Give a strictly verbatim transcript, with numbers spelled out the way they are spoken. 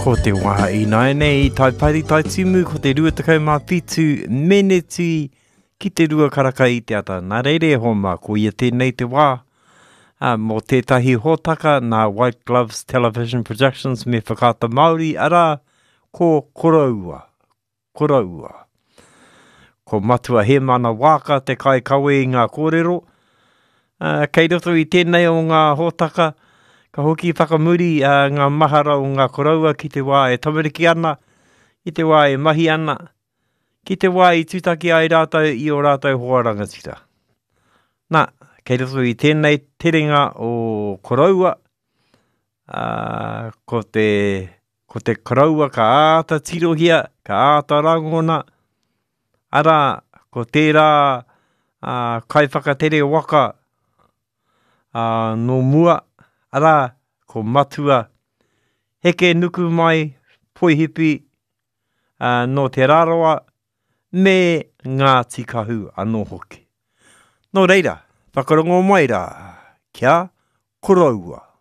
Ko te waha i nai nei, tai pairi tai timu, ko te rua takau mā whitu meneti ki te rua karaka i te ata. Nā reire ho mā, ko ia tēnei te wā. Uh, mō tētahi hōtaka, nā White Gloves Television Productions me whakata Māori, ara ko Koraua. Koraua. Ko matua he mana wāka te kai kawe i ngā kōrero. Uh, kei roto i tēnei o ngā hōtaka, ka hoki whakamuri uh, ngā mahara o ngā koraua ki te wā e tamariki ana, ki te wā e mahi ana, ki te wā i tūtaki ai rātou i o rātou hoa rangatira. Nā, kei roto i tēnei terenga o koraua, uh, ko, te, ko te koraua ka āta tirohia, ka āta rangona, ara ko tērā uh, kai whakatere waka uh, no mua, ara, ko matua, heke nuku mai, poihipi, uh, no te raroa, me ngā tikahu anō hoki. Nō reira, whakarongo mai rā, kia Koraua.